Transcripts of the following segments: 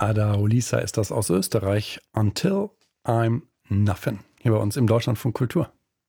Ada Olisa ist das aus Österreich. Until I'm Nothing. Hier bei uns im Deutschlandfunk Kultur.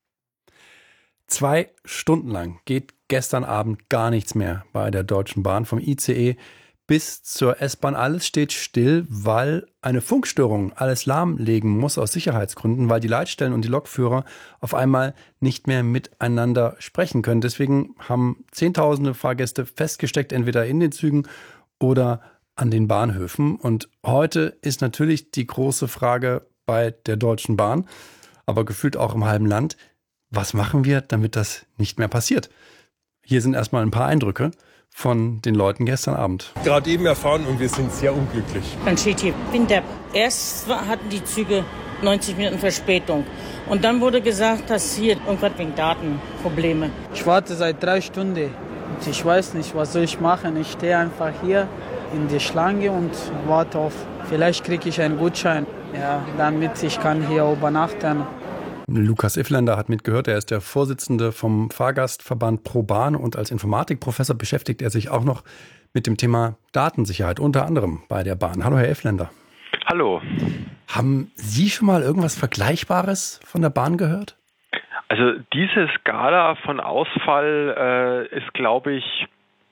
2 Stunden lang geht gestern Abend gar nichts mehr bei der Deutschen Bahn. Vom ICE bis zur S-Bahn. Alles steht still, weil eine Funkstörung alles lahmlegen muss aus Sicherheitsgründen, weil die Leitstellen und die Lokführer auf einmal nicht mehr miteinander sprechen können. Deswegen haben Zehntausende Fahrgäste festgesteckt, entweder in den Zügen oder an den Bahnhöfen. Und heute ist natürlich die große Frage bei der Deutschen Bahn, aber gefühlt auch im halben Land: Was machen wir, damit das nicht mehr passiert? Hier sind erstmal ein paar Eindrücke von den Leuten gestern Abend. Gerade eben erfahren und wir sind sehr unglücklich. Dann steht hier Winter. Erst hatten die Züge 90 Minuten Verspätung. Und dann wurde gesagt, dass hier irgendwas wegen Datenprobleme. Ich warte seit 3 Stunden. Und ich weiß nicht, was soll ich machen. Ich stehe einfach hier in der Schlange und warte auf, vielleicht kriege ich einen Gutschein, ja, damit ich kann hier übernachten. Lukas Iffländer hat mitgehört, er ist der Vorsitzende vom Fahrgastverband ProBahn und als Informatikprofessor beschäftigt er sich auch noch mit dem Thema Datensicherheit, unter anderem bei der Bahn. Hallo Herr Iffländer. Hallo. Haben Sie schon mal irgendwas Vergleichbares von der Bahn gehört? Also diese Skala von Ausfall ist, glaube ich,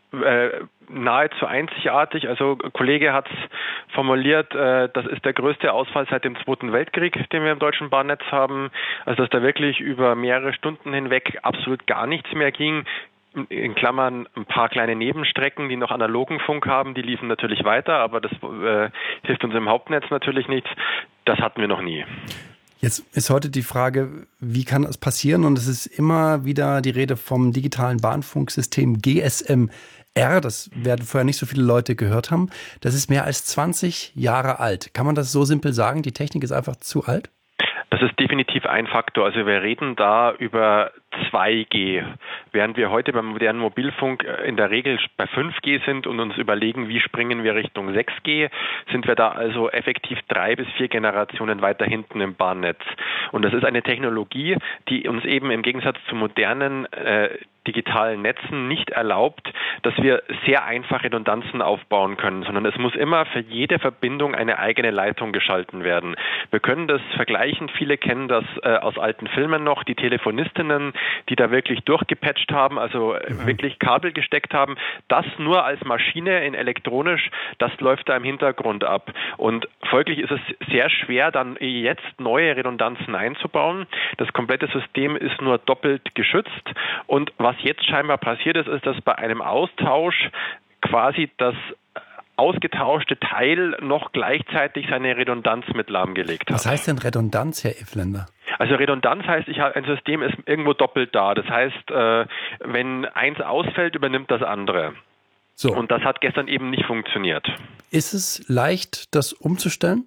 nahezu einzigartig. Also ein Kollege hat es formuliert, das ist der größte Ausfall seit dem Zweiten Weltkrieg, den wir im deutschen Bahnnetz haben. Also dass da wirklich über mehrere Stunden hinweg absolut gar nichts mehr ging. In Klammern ein paar kleine Nebenstrecken, die noch analogen Funk haben, die liefen natürlich weiter, aber das hilft uns im Hauptnetz natürlich nichts. Das hatten wir noch nie. Jetzt ist heute die Frage, wie kann das passieren? Und es ist immer wieder die Rede vom digitalen Bahnfunksystem GSM-R. Das werden vorher nicht so viele Leute gehört haben. Das ist mehr als 20 Jahre alt. Kann man das so simpel sagen? Die Technik ist einfach zu alt? Das ist definitiv ein Faktor. Also wir reden da über 2G, während wir heute beim modernen Mobilfunk in der Regel bei 5G sind und uns überlegen, wie springen wir Richtung 6G, sind wir da also effektiv 3 bis 4 Generationen weiter hinten im Bahnnetz. Und das ist eine Technologie, die uns eben im Gegensatz zu modernen digitalen Netzen nicht erlaubt, dass wir sehr einfach Redundanzen aufbauen können, sondern es muss immer für jede Verbindung eine eigene Leitung geschalten werden. Wir können das vergleichen, viele kennen das aus alten Filmen noch, die Telefonistinnen, die da wirklich durchgepatcht haben, also wirklich Kabel gesteckt haben, das nur als Maschine in elektronisch, das läuft da im Hintergrund ab. Und folglich ist es sehr schwer, dann jetzt neue Redundanzen einzubauen. Das komplette System ist nur doppelt geschützt und was jetzt scheinbar passiert ist, ist, dass bei einem Austausch quasi das ausgetauschte Teil noch gleichzeitig seine Redundanz mit lahmgelegt hat. Was heißt denn Redundanz, Herr Iffländer? Also Redundanz heißt, ein System ist irgendwo doppelt da. Das heißt, wenn eins ausfällt, übernimmt das andere. So. Und das hat gestern eben nicht funktioniert. Ist es leicht, das umzustellen?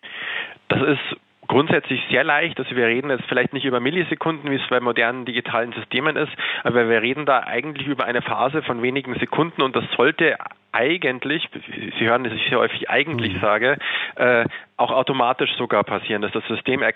Das ist grundsätzlich sehr leicht. Also wir reden jetzt vielleicht nicht über Millisekunden, wie es bei modernen digitalen Systemen ist, aber wir reden da eigentlich über eine Phase von wenigen Sekunden und das sollte eigentlich, Sie hören, dass ich sehr häufig eigentlich sage, auch automatisch sogar passieren, dass das System erkennt,